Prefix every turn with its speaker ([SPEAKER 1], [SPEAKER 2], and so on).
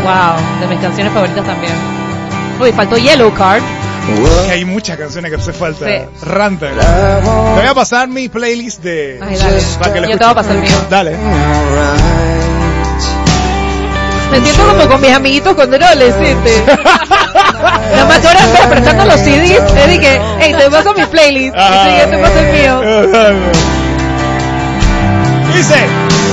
[SPEAKER 1] Wow, de mis canciones favoritas también. Uy, faltó Yellow Card.
[SPEAKER 2] Que hay muchas canciones que hace falta.
[SPEAKER 1] Sí.
[SPEAKER 2] Ranta. Te voy a pasar mi playlist de...
[SPEAKER 1] Ay, dale.
[SPEAKER 2] para que lo
[SPEAKER 1] Yo te voy a pasar el mío.
[SPEAKER 2] Dale.
[SPEAKER 1] Me siento como con mis amiguitos cuando era adolescente. Nada más que ahora estoy prestando los CDs. Le dije, hey, te paso mi playlist. Y yo te paso el mío.
[SPEAKER 2] Dice...